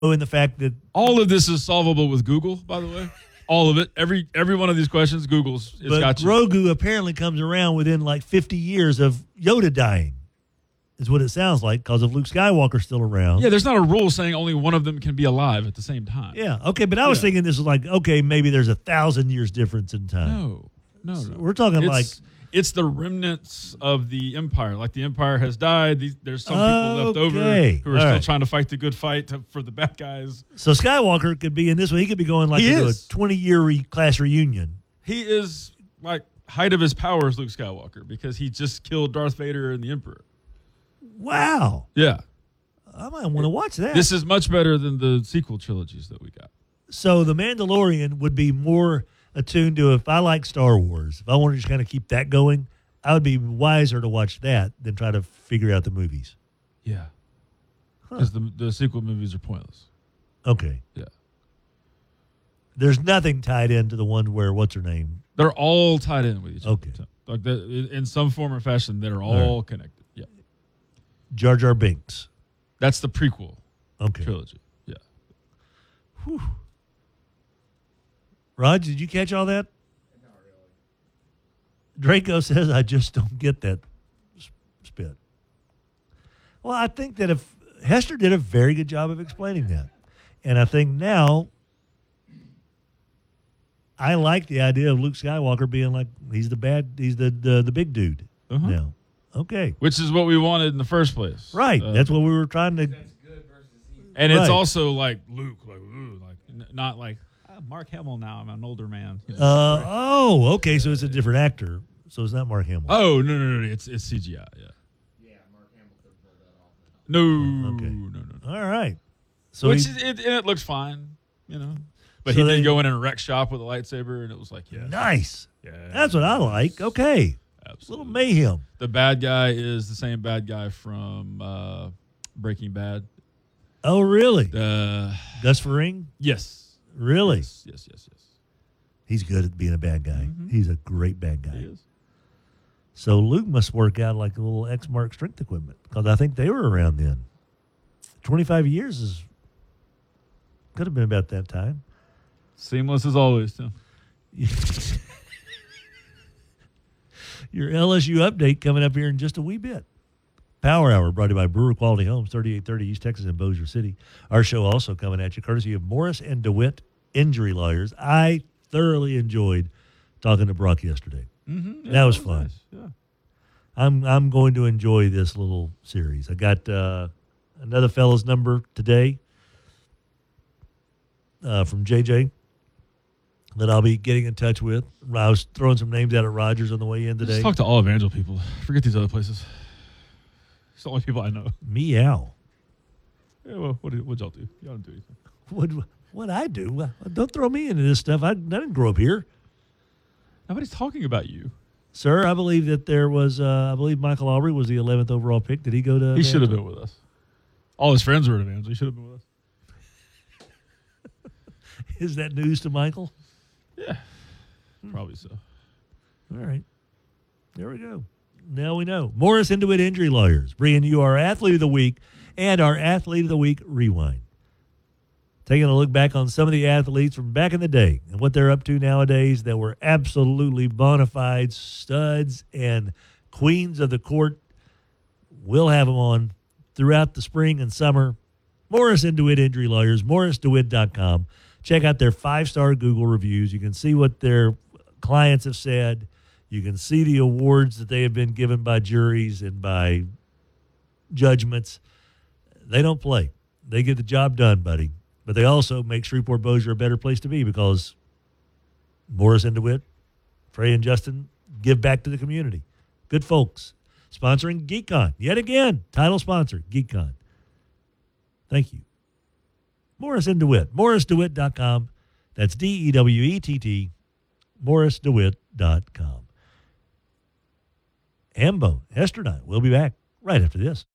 in the fact that All of this is solvable with Google, by the way. All of it. Every one of these questions, Google's it's got you. Grogu apparently comes around within like 50 years of Yoda dying, is what it sounds like, because if Luke Skywalker's still around. Yeah, there's not a rule saying only one of them can be alive at the same time. Yeah, okay, but I was thinking this was like, okay, maybe there's 1,000 years difference in time. No. So we're talking it's the remnants of the Empire. Like the Empire has died. There's some people left over who are still trying to fight the good fight for the bad guys. So Skywalker could be in this one. He could be going like into a 20-year class reunion. He is like height of his powers, Luke Skywalker, because he just killed Darth Vader and the Emperor. Wow. Yeah. I might want to watch that. This is much better than the sequel trilogies that we got. So The Mandalorian would be more attuned to, if I like Star Wars, if I want to just kind of keep that going, I would be wiser to watch that than try to figure out the movies. Yeah. Because the sequel movies are pointless. Okay. Yeah. There's nothing tied into the one where, what's her name? They're all tied in with each other. Okay. Like in some form or fashion, they're all connected. Yeah. Jar Jar Binks. That's the prequel trilogy. Yeah. Whew. Rod, did you catch all that? Not really. Draco says, I just don't get that spit. Well, I think that if Hester did a very good job of explaining that. And I think now I like the idea of Luke Skywalker being like, he's the big dude now. Okay. Which is what we wanted in the first place. Right. That's what we were trying to. That's good versus evil. And it's also like Luke, not like, Mark Hamill now. I'm an older man. You know? Okay. So it's a different actor. So it's not Mark Hamill. Oh, no. It's CGI. Yeah. Yeah, Mark Hamill could pull that off. No. Okay. No. All right. So it looks fine, you know. But So he they- did go in a wreck shop with a lightsaber, and it was like, yeah. nice. Yeah. That's what I like. Okay. Absolutely. Little mayhem. The bad guy is the same bad guy from Breaking Bad. Oh, really? Gus Fring? Yes. Really? Yes. He's good at being a bad guy. Mm-hmm. He's a great bad guy. He is. So Luke must work out like a little X-Mark strength equipment, because I think they were around then. 25 years could have been about that time. Seamless as always, Tim. Your LSU update coming up here in just a wee bit. Power Hour brought to you by Brewer Quality Homes, 3830 East Texas in Bossier City. Our show also coming at you courtesy of Morris and DeWitt Injury Lawyers. I thoroughly enjoyed talking to Brock yesterday. Mm-hmm. Yeah, that was fun. Nice. Yeah. I'm going to enjoy this little series. I got another fellow's number today from JJ that I'll be getting in touch with. I was throwing some names out at Rogers on the way in today. Just talk to all Evangel people. Forget these other places. It's the only people I know. Meow. Yeah, well, what'd y'all do? Y'all didn't do anything. What I do? Don't throw me into this stuff. I didn't grow up here. Nobody's talking about you. Sir, I believe that there was, I believe Michael Aubrey was the 11th overall pick. Did he go to? He should have been with us. All his friends were at Evangel. He should have been with us. Is that news to Michael? Yeah, probably so. All right. There we go. Now we know. Morris Intuit Injury Lawyers, bringing you our Athlete of the Week and our Athlete of the Week Rewind. Taking a look back on some of the athletes from back in the day and what they're up to nowadays that were absolutely bona fide studs and queens of the court. We'll have them on throughout the spring and summer. Morris Intuit Injury Lawyers, morrisdewitt.com. Check out their 5-star Google reviews. You can see what their clients have said. You can see the awards that they have been given by juries and by judgments. They don't play. They get the job done, buddy. But they also make Shreveport-Bossier a better place to be because Morris and DeWitt, Frey and Justin give back to the community. Good folks. Sponsoring GeekCon. Yet again, title sponsor, GeekCon. Thank you. Morris and DeWitt. MorrisDeWitt.com. That's DEWETT. MorrisDeWitt.com. Hambone, Hester and I will be back right after this.